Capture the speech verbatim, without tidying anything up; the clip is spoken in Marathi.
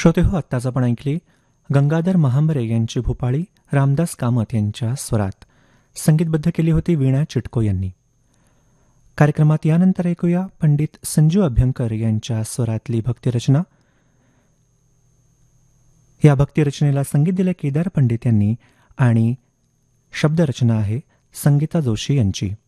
श्रोते हो, आत्ताच आपण ऐकली गंगाधर महांबरे यांची भूपाळी रामदास कामत यांच्या स्वरात संगीतबद्ध केली होती वीणा चिटको यांनी. कार्यक्रमात यानंतर ऐकूया पंडित संजू अभ्यंकर यांच्या स्वरातली भक्तिरचना. या भक्तिरचनेला संगीत दिले केदार पंडित यांनी आणि शब्दरचना आहे संगीता जोशी यांची.